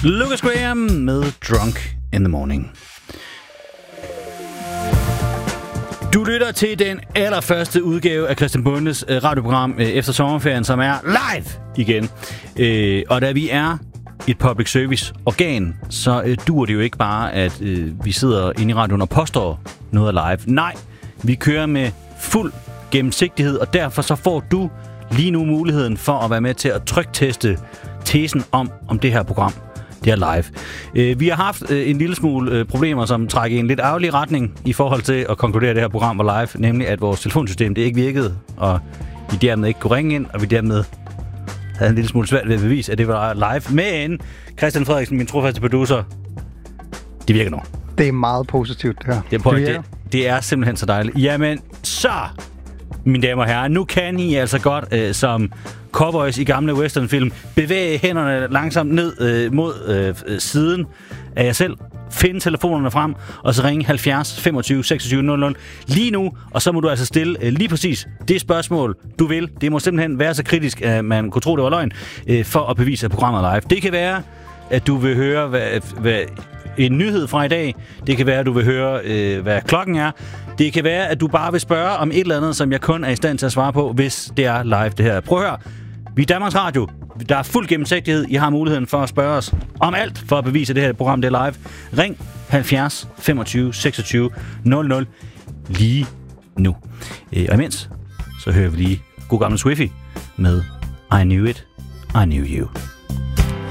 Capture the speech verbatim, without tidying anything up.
Lucas Graham med Drunk in the Morning. Du lytter til den allerførste udgave af Christian Bondes øh, radioprogram øh, efter sommerferien, som er live igen. Øh, og da vi er et public service organ, så øh, duer det jo ikke bare, at øh, vi sidder inde i radioen og påstår noget er live. Nej, vi kører med fuld gennemsigtighed, og derfor så får du lige nu muligheden for at være med til at trykteste tesen om, om det her program. Det er live. Øh, vi har haft øh, en lille smule øh, problemer, som trækker i en lidt ærgerlig retning i forhold til at konkludere, at det her program var live, nemlig at vores telefonsystem det ikke virkede, og vi dermed ikke kunne ringe ind, og vi dermed havde en lille smule svært ved at bevise, at det var live. Men Christian Frederiksen, min trofaste producer, det virker nu. Det er meget positivt, det her. Det er, på, det, det, det er simpelthen så dejligt. Jamen, så, mine damer og herrer, nu kan I altså godt, øh, som cowboys i gamle westernfilm, bevæge hænderne langsomt ned øh, mod øh, siden af jer selv, finde telefonerne frem, og så ringe halvfjerds femogtyve seksogtyve nul nul lige nu, og så må du altså stille øh, lige præcis det spørgsmål, du vil. Det må simpelthen være så kritisk, at man kunne tro, det var løgn, øh, for at bevise, at programmet er live. Det kan være, at du vil høre hvad, hvad, en nyhed fra i dag. Det kan være, at du vil høre, øh, hvad klokken er. Det kan være, at du bare vil spørge om et eller andet, som jeg kun er i stand til at svare på, hvis det er live, det her. Prøv at høre. Vi er Danmarks Radio. Der er fuld gennemsigtighed. I har muligheden for at spørge os om alt for at bevise, at det her program det er live. Ring halvfjerds femogtyve seksogtyve nul nul lige nu. Øh, og imens, så hører vi lige god gamle Swiffy med I Knew It, I Knew You.